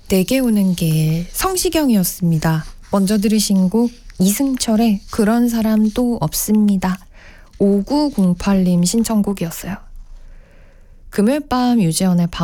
내게 오는 길 성시경이었습니다. 먼저 들으신 곡 이승철의 그런 사람도 없습니다. 5908님 신청곡이었어요. 금요일 밤 유재현의 밤